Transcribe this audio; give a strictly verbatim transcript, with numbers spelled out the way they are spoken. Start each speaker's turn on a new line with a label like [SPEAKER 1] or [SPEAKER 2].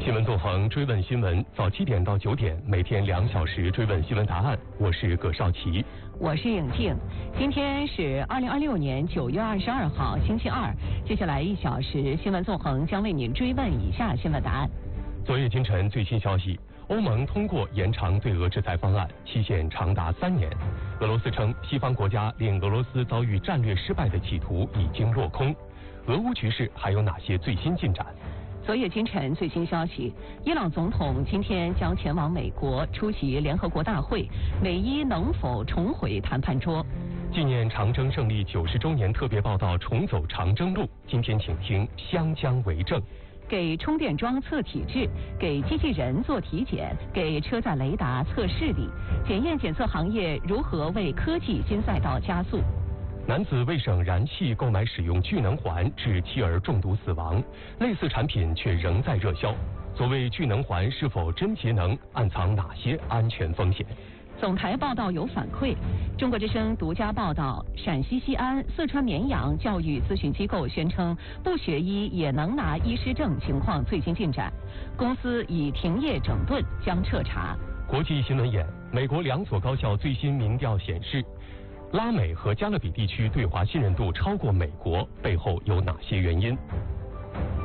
[SPEAKER 1] 新闻纵横追问新闻，早七点到九点，每天两小时追问新闻答案。我是葛少奇，
[SPEAKER 2] 我是颖静。今天是二零二六年九月二十二号，星期二。接下来一小时，新闻纵横将为您追问以下新闻答案。
[SPEAKER 1] 昨夜今晨最新消息，欧盟通过延长对俄制裁方案，期限长达三年。俄罗斯称，西方国家令俄罗斯遭遇战略失败的企图已经落空。俄乌局势还有哪些最新进展？
[SPEAKER 2] 昨夜今晨最新消息，伊朗总统今天将前往美国出席联合国大会，美伊能否重回谈判桌？
[SPEAKER 1] 纪念长征胜利九十周年特别报道重走长征路，今天请听湘江为证。
[SPEAKER 2] 给充电桩测体质，给机器人做体检，给车载雷达测视力，检验检测行业如何为科技新赛道加速？
[SPEAKER 1] 男子为省燃气购买使用聚能环，致妻儿中毒死亡，类似产品却仍在热销。所谓聚能环是否真节能，暗藏哪些安全风险？
[SPEAKER 2] 总台报道有反馈，中国之声独家报道，陕西西安、四川绵阳教育咨询机构宣称不学医也能拿医师证情况最新进展，公司已停业整顿，将彻查。
[SPEAKER 1] 国际新闻眼，美国两所高校最新民调显示，拉美和加勒比地区对华信任度超过美国，背后有哪些原因？